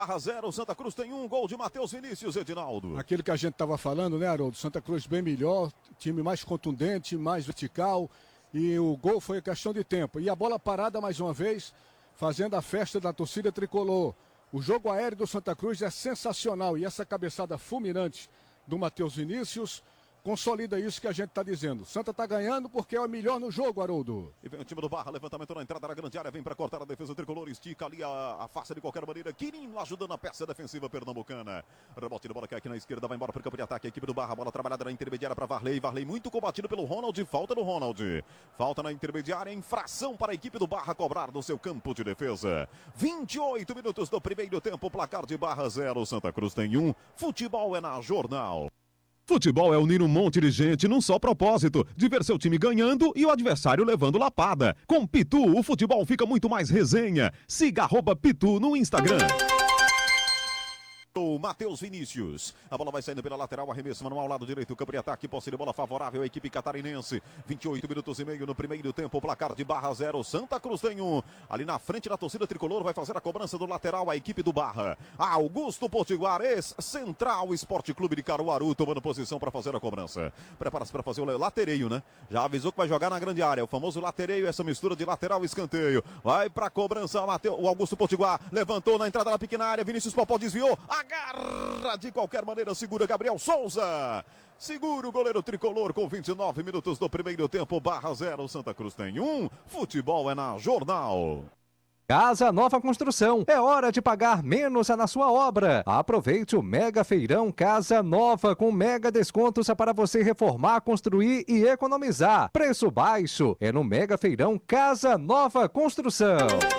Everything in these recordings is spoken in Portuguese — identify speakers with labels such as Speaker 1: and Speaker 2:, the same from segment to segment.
Speaker 1: Barra 0, Santa Cruz tem 1, gol de Matheus Vinícius, Edinaldo.
Speaker 2: Aquilo que a gente estava falando, né, Haroldo? Santa Cruz bem melhor, time mais contundente, mais vertical, e o gol foi questão de tempo. E a bola parada mais uma vez, fazendo a festa da torcida tricolor. O jogo aéreo do Santa Cruz é sensacional, e essa cabeçada fulminante do Matheus Vinícius consolida isso que a gente está dizendo. Santa está ganhando porque é o melhor no jogo, Haroldo.
Speaker 1: E vem o time do Barra, levantamento na entrada da grande área, vem para cortar a defesa tricolor, estica ali a face de qualquer maneira. Quirino ajudando a peça defensiva pernambucana. Rebote de bola que aqui na esquerda, vai embora para o campo de ataque. A equipe do Barra, bola trabalhada na intermediária para Varley. Varley muito combatido pelo Ronald, falta do Ronald. Falta na intermediária, infração para a equipe do Barra cobrar no seu campo de defesa. 28 minutos do primeiro tempo, placar de Barra 0, Santa Cruz tem 1. Futebol é na Jornal.
Speaker 3: Futebol é unir um monte de gente num só propósito, de ver seu time ganhando e o adversário levando lapada. Com Pitu, o futebol fica muito mais resenha. Siga @Pitu no Instagram.
Speaker 1: O Matheus Vinícius, a bola vai saindo pela lateral, arremesso manual, lado direito, campo de ataque, posse de bola favorável à equipe catarinense. 28 minutos e meio no primeiro tempo, placar de Barra 0, Santa Cruz tem 1. Ali na frente da torcida tricolor vai fazer a cobrança do lateral a equipe do Barra. Augusto Potiguar, ex-Central Esporte Clube de Caruaru, tomando posição para fazer a cobrança. Prepara-se para fazer o latereio, né? Já avisou que vai jogar na grande área, o famoso latereio, essa mistura de lateral e escanteio. Vai para a cobrança, o Augusto Potiguar levantou na entrada da pequena área, Vinícius Popó desviou. Agarra de qualquer maneira, segura Gabriel Souza. Segura o goleiro tricolor com 29 minutos do primeiro tempo. Barra 0, Santa Cruz tem 1. Futebol é na Jornal.
Speaker 4: Casa Nova Construção. É hora de pagar menos na sua obra. Aproveite o Mega Feirão Casa Nova com mega descontos para você reformar, construir e economizar. Preço baixo é no Mega Feirão Casa Nova Construção.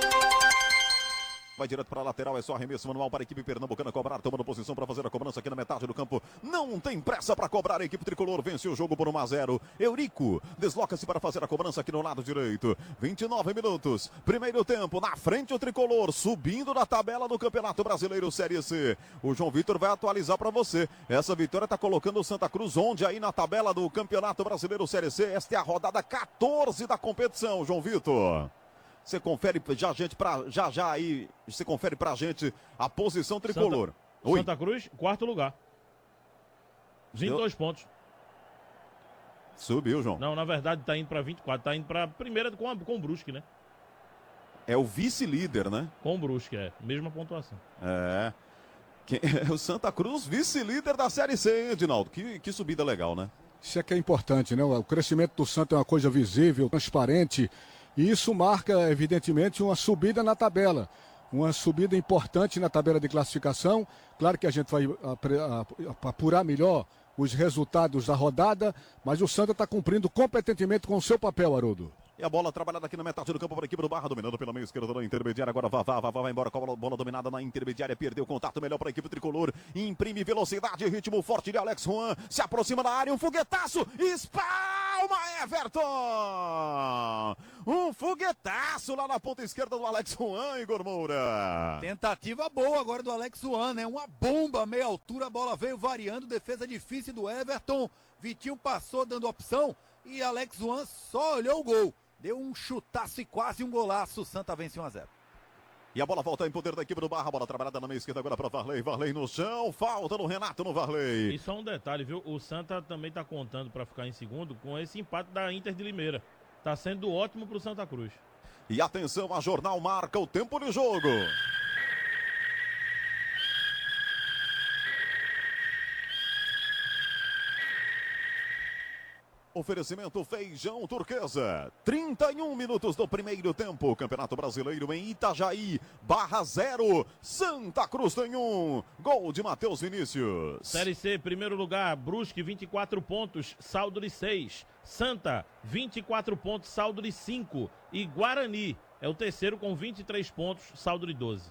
Speaker 1: Vai direto para a lateral, é só arremesso manual para a equipe pernambucana cobrar, tomando posição para fazer a cobrança aqui na metade do campo. Não tem pressa para cobrar, a equipe tricolor venceu o jogo por 1-0. Eurico desloca-se para fazer a cobrança aqui no lado direito. 29 minutos, primeiro tempo, na frente o tricolor, subindo na tabela do Campeonato Brasileiro Série C. O João Vitor vai atualizar para você. Essa vitória está colocando o Santa Cruz onde aí na tabela do Campeonato Brasileiro Série C. Esta é a rodada 14 da competição, João Vitor. Você confere já aí, você confere pra gente a posição tricolor.
Speaker 5: Santa Cruz, quarto lugar. 22 pontos.
Speaker 1: Subiu, João.
Speaker 5: Não, na verdade tá indo pra 24, tá indo pra primeira com o Brusque, né?
Speaker 1: É o vice-líder, né?
Speaker 5: Com o Brusque, mesma pontuação.
Speaker 1: É. O Santa Cruz, vice-líder da Série C, hein, Edinaldo? Que subida legal, né?
Speaker 2: Isso é que é importante, né? O crescimento do Santa é uma coisa visível, transparente. E isso marca, evidentemente, uma subida na tabela. Uma subida importante na tabela de classificação. Claro que a gente vai apurar melhor os resultados da rodada, mas o Santa está cumprindo competentemente com o seu papel, Haroldo.
Speaker 1: E a bola trabalhada aqui na metade do campo para a equipe do Barra, dominando pela meia esquerda da intermediária. Agora Vavá vai embora com a bola dominada na intermediária. Perdeu o contato melhor para a equipe tricolor. Imprime velocidade, ritmo forte de Alex Juan. Se aproxima da área, um foguetaço. Espalma Everton! Um foguetaço lá na ponta esquerda do Alex Juan, Igor Moura.
Speaker 6: Tentativa boa agora do Alex Juan, né? Uma bomba, meia altura, a bola veio variando. Defesa difícil do Everton. Vitinho passou dando opção e Alex Juan só olhou o gol. Deu um chutaço e quase um golaço. Santa vence 1-0.
Speaker 1: E a bola volta em poder da equipe do Barra. Bola trabalhada na meia esquerda agora para Varley. Varley no chão. Falta no Renato no Varley.
Speaker 5: E só um detalhe, viu? O Santa também tá contando para ficar em segundo com esse empate da Inter de Limeira. Tá sendo ótimo pro Santa Cruz.
Speaker 1: E atenção, a Jornal marca o tempo de jogo. Oferecimento Feijão Turquesa. 31 minutos do primeiro tempo. Campeonato Brasileiro em Itajaí. Barra 0. Santa Cruz tem 1. Gol de Matheus Vinícius.
Speaker 5: Série C, primeiro lugar. Brusque, 24 pontos. Saldo de 6. Santa, 24 pontos. Saldo de 5. E Guarani é o terceiro com 23 pontos. Saldo de 12.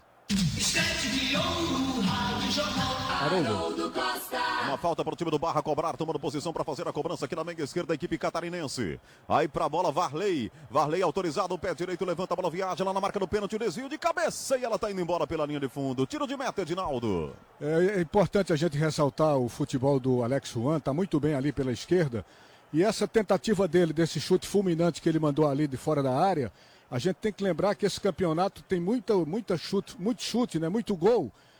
Speaker 1: Haroldo Costa. Uma falta para o time do Barra cobrar, tomando posição para fazer a cobrança aqui na meia esquerda da equipe catarinense. Aí para a bola Varley. Varley autorizado, o pé direito levanta a bola, viaja lá na marca do pênalti, o desvio de cabeça e ela está indo embora pela linha de fundo. Tiro de meta, Edinaldo.
Speaker 2: É importante a gente ressaltar o futebol do Alex Juan, está muito bem ali pela esquerda. E essa tentativa dele, desse chute fulminante que ele mandou ali de fora da área, a gente tem que lembrar que esse campeonato tem muito chute, né? Muito gol.